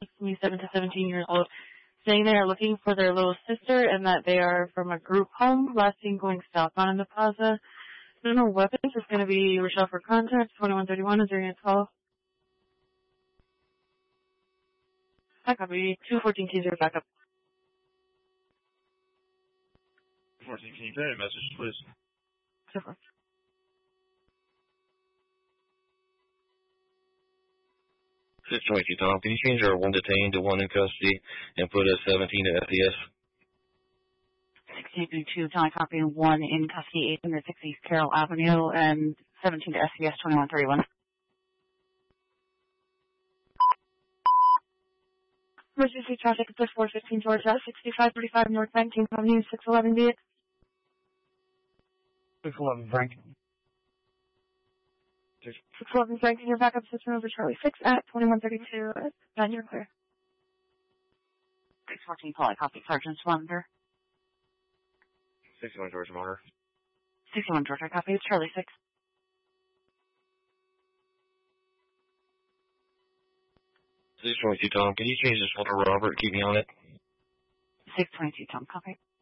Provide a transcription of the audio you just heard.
7 to 17 years old, saying they are looking for their little sister and that they are from a group home, last seen going southbound in the plaza. No weapons. It's going to be Rochelle for contact, 2131. Is there any call? Hi, copy. 214 T0 backup. 14, can you send a message, please? So far. 622 Tom, can you change our 1 detained to 1 in custody and put a 17 to FDS? 1632 Tom, copy 1 in custody, 806 East Carroll Avenue, and 17 to SDS 2131. Emergency traffic at 415 Georgia, 6535 North 19th Avenue, 611 B. 611 Frank. 611 Frank, your backup system over Charlie 6 at 2132. Done, you're clear. 614 Polly, copy Sergeant Swander. 61 Georgia Motor. 61 Georgia, copy. It's Charlie 6. 622 Tom, can you change this one to Robert? Keep me on it. 622 Tom, copy.